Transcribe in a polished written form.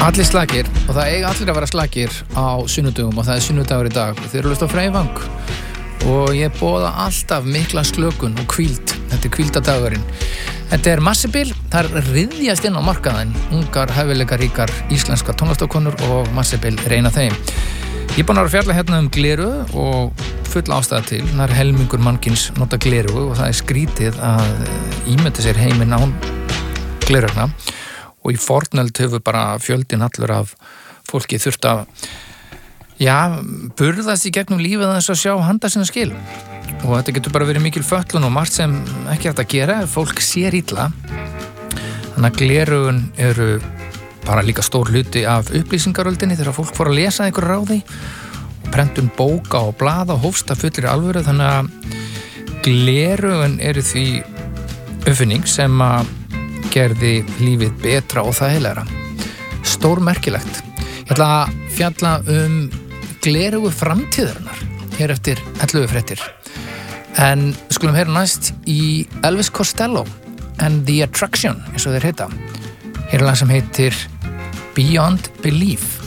Allir slakir og það eiga allir að vera slakir á sunnudögum og það er sunnudagur í dag. Þið eru hlust á Freyfang og ég boða alltaf mikla slökun og hvíld. Þetta er hvíldadagurinn. Þetta er Massibil, það er ryðjast inn á markaðinn. Ungar, hæfileikaríkar íslenska tónlistakonur og Massibil reyna þeim. Ég er búinn að fjalla hérna gleru og full ástæða til. Það er helmingur mannkins nota gleru og það er skrítið að ímynda sér heiminn án glerugna. Og í fornöld hefur bara fjöldinn allur af fólki þurft að burðast í gegnum lífið að þess að sjá handa sinna skil. Og þetta getur bara verið mikil fötlun og margt sem ekki hægt að gera ef fólk sér illa. Þannig að gleraugun eru bara líka stór hluti af upplýsingaröldinni þegar fólk fór að lesa einhver ráði og prentun bóka og blaða og hófst að fullir alvöru. Þannig að gleraugun eru því uppfinning sem að gerði lífið betra og þægilegra. Stórmerkilegt. Ég ætla að fjalla gleraugu framtíðarinnar hér eftir 11 fréttir. En skulum heyra næst í Elvis Costello and the Attraction, eins og þeir heita. Hér er lag sem heitir Beyond Belief.